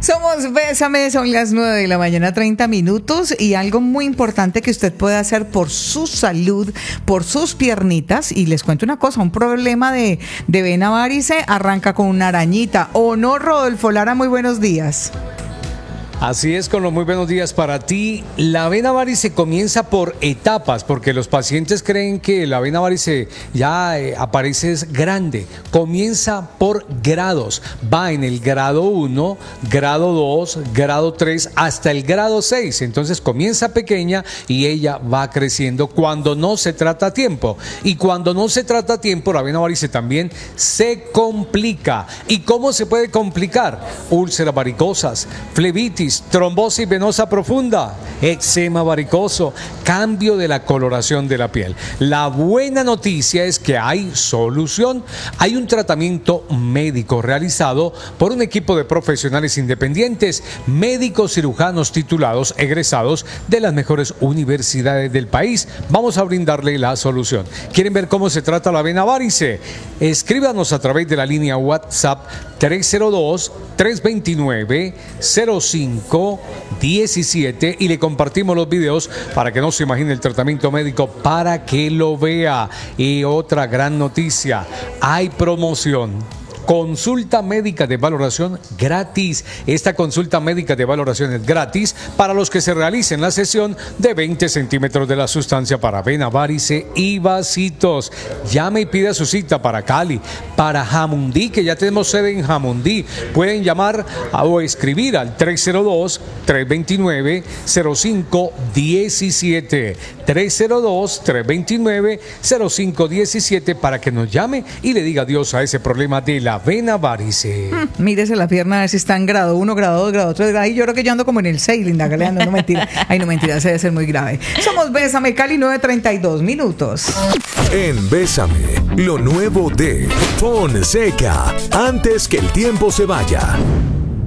Somos Bésame, son las 9 de la mañana, 30 minutos, y algo muy importante que usted puede hacer por su salud, por sus piernitas, y les cuento una cosa, un problema de vena varice arranca con una arañita, ¿o no, Rodolfo Lara? Muy buenos días. Así es, con los muy buenos días para ti. La vena varice comienza por etapas, porque los pacientes creen que la vena varice ya aparece grande. Comienza por grados. Va en el grado 1, grado 2, grado 3, hasta el grado 6. Entonces comienza pequeña y ella va creciendo cuando no se trata a tiempo. Y cuando no se trata a tiempo, la vena varice también se complica. ¿Y cómo se puede complicar? Úlceras varicosas, flebitis, trombosis venosa profunda, eczema varicoso, cambio de la coloración de la piel. La buena noticia es que hay solución. Hay un tratamiento médico realizado por un equipo de profesionales independientes, médicos cirujanos titulados, egresados de las mejores universidades del país. Vamos a brindarle la solución. ¿Quieren ver cómo se trata la vena varice? Escríbanos a través de la línea WhatsApp 302-329-0517 y le compartimos los videos para que no se imagine el tratamiento médico, para que lo vea. Y otra gran noticia, hay promoción. Consulta médica de valoración gratis. Esta consulta médica de valoración es gratis para los que se realicen la sesión de 20 centímetros de la sustancia para vena varice y vasitos. Llame y pida su cita para Cali, para Jamundí, que ya tenemos sede en Jamundí. Pueden llamar o escribir al 302-329-0517. 302-329-0517 para que nos llame y le diga adiós a ese problema de la vena varice. Mírese la pierna a ver si está en grado 1, grado 2, grado 3. Ay, yo creo que yo ando como en el 6, Linda Galeano, no mentira. Ay, no mentira, se debe ser muy grave. Somos Bésame Cali, 9:32 minutos. En Bésame, lo nuevo de Fonseca, antes que el tiempo se vaya.